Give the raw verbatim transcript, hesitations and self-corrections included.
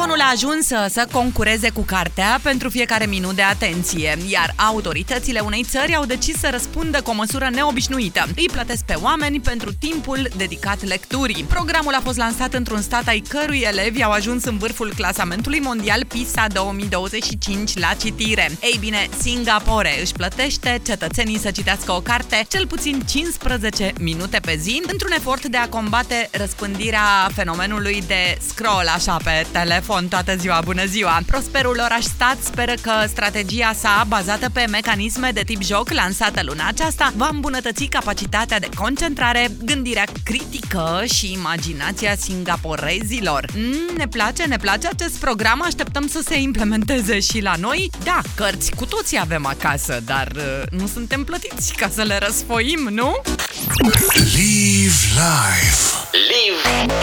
Telefonul a ajuns să concureze cu cartea pentru fiecare minut de atenție, iar autoritățile unei țări au decis să răspundă cu o măsură neobișnuită. Îi plătesc pe oameni pentru timpul dedicat lecturii. Programul a fost lansat într-un stat ai cărui elevi au ajuns în vârful clasamentului mondial PISA două mii douăzeci și cinci la citire. Ei bine, Singapore își plătește cetățenii să citească o carte cel puțin cincisprezece minute pe zi, într-un efort de a combate răspândirea fenomenului de scroll așa pe telefon toată ziua. Bună ziua! Prosperul oraș stat speră că strategia sa, bazată pe mecanisme de tip joc, lansată luna aceasta, va îmbunătăți capacitatea de concentrare, gândirea critică și imaginația singaporezilor. Mm, ne place, ne place acest program, așteptăm să se implementeze și la noi. Da, cărți cu toții avem acasă, dar uh, nu suntem plătiți ca să le răsfoim, nu? Live life. Live